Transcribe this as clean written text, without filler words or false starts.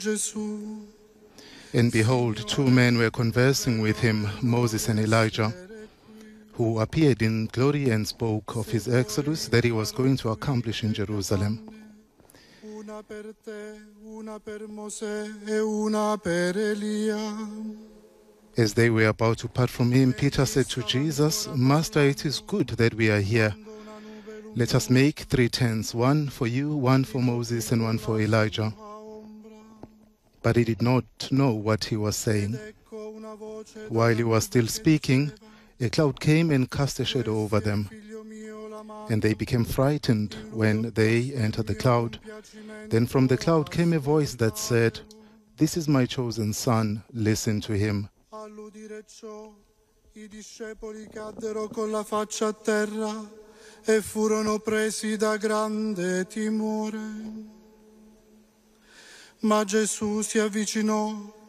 Gesù. And behold, two men were conversing with him, Moses and Elijah, who appeared in glory and spoke of his exodus that he was going to accomplish in Jerusalem. Una per te, una per Mosè e una per Elia. As they were about to part from him, Peter said to Jesus, Master, it is good that we are here. Let us make 3 tents, one for you, one for Moses, and one for Elijah. But he did not know what he was saying. While he was still speaking, a cloud came and cast a shadow over them. And they became frightened when they entered the cloud. Then from the cloud came a voice that said, This is my chosen son, listen to him. All'udire ciò, i discepoli caddero con la faccia a terra e furono presi da grande timore. Ma Gesù si avvicinò